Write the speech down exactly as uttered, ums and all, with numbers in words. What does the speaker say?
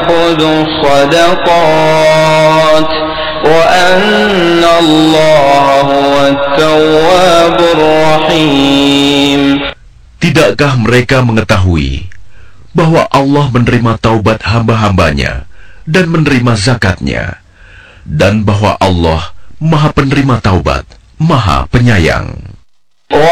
يأخذ الصدقات وأن الله هو التواب الرحيم. Tidakkah mereka mengetahui bahwa Allah menerima taubat hamba-hambanya dan menerima zakatnya, dan bahwa Allah Maha Penerima Taubat, Maha Penyayang?